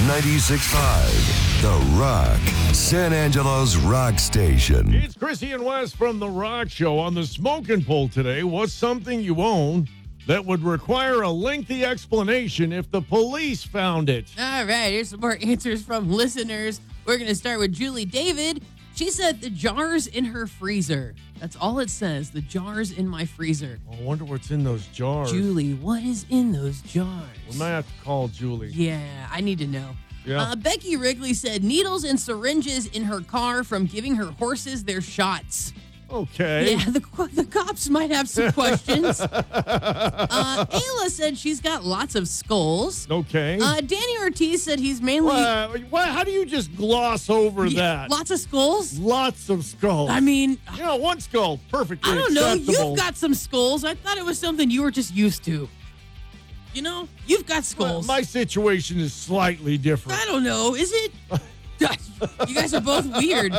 96.5, The Rock, San Angelo's rock station. It's Chrissy and Wes from The Rock Show. On the smoking poll today, what's something you own that would require a lengthy explanation if the police found it? All right, here's some more answers from listeners. We're going to start with Julie David. She said the jars in her freezer. That's all it says, the jars in my freezer. I wonder what's in those jars. Julie, what is in those jars? We might have to call Julie. Yeah, I need to know. Yeah. Becky Wrigley said needles and syringes in her car from giving her horses their shots. Okay. Yeah, the cops might have some questions. Ayla said she's got lots of skulls. Okay. Danny Ortiz said he's mainly... How do you just gloss over that? Lots of skulls? Lots of skulls. I mean... one skull, perfectly I don't know. acceptable. You've got some skulls. I thought it was something you were just used to. You know? You've got skulls. My situation is slightly different. I don't know. Is it? You guys are both weird.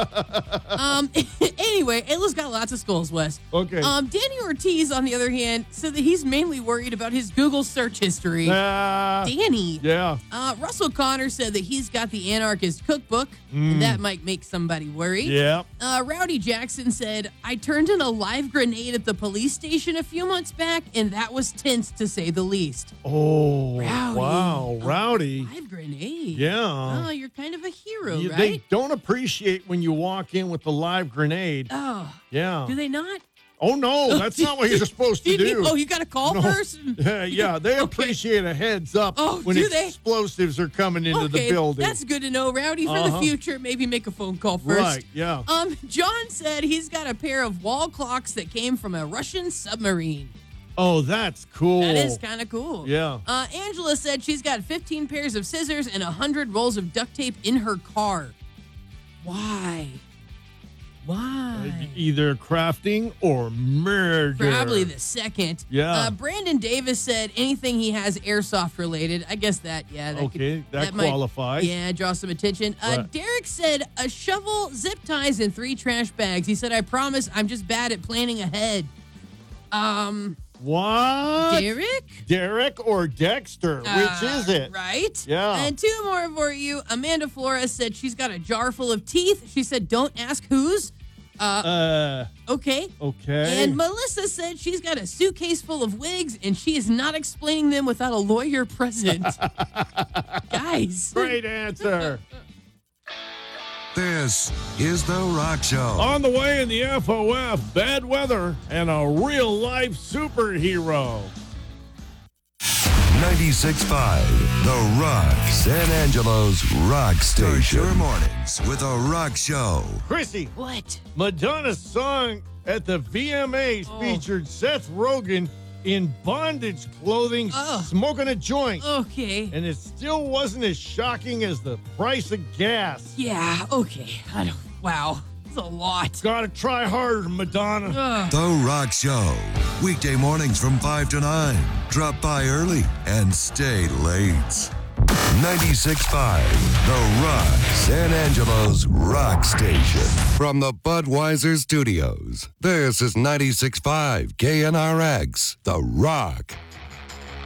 Anyway, Ayla's got lots of skulls, Wes. Okay. Danny Ortiz, on the other hand, said that he's mainly worried about his Google search history. Danny. Yeah. Russell Connor said that he's got the Anarchist cookbook, and that might make somebody worried. Yeah. Rowdy Jackson said, I turned in a live grenade at the police station a few months back, and that was tense to say the least. Oh, Rowdy. wow. Rowdy. Live grenade. Yeah. Oh, you're kind of a hero, right? They don't appreciate when you walk in with the live grenade. Oh. Yeah. Do they not? Oh, no. That's not what you're supposed to do. Oh, you got to call first? Yeah, they appreciate a heads up when do they? explosives are coming into the building. That's good to know, Rowdy. For the future, maybe make a phone call first. Right, yeah. John said he's got a pair of wall clocks that came from a Russian submarine. Oh, that's cool. That is kind of cool. Yeah. Angela said she's got 15 pairs of scissors and 100 rolls of duct tape in her car. Why? Either crafting or murder. Probably the second. Yeah. Brandon Davis said anything he has airsoft related. I guess that, yeah. That qualifies. Yeah, draw some attention. Right. Derek said a shovel, zip ties, and 3 trash bags. He said, I promise I'm just bad at planning ahead. What? Derek or Dexter? Which is it? Right? Yeah. And 2 more for you. Amanda Flores said she's got a jar full of teeth. She said, don't ask whose. Okay. Okay. And Melissa said she's got a suitcase full of wigs, and she is not explaining them without a lawyer present. Guys. Great answer. This is The Rock Show. On the way in the FOF, bad weather and a real-life superhero. 96.5, The Rock, San Angelo's rock station. Start your mornings with A Rock Show. Chrissy. What? Madonna's song at the VMAs featured Seth Rogen in bondage clothing, smoking a joint. Okay. And it still wasn't as shocking as the price of gas. Yeah, okay. Wow. That's a lot. Gotta try harder, Madonna. The Rock Show. Weekday mornings from 5 to 9. Drop by early and stay late. 96.5, The Rock, San Angelo's rock station. From the Budweiser Studios, this is 96.5 KNRX, The Rock.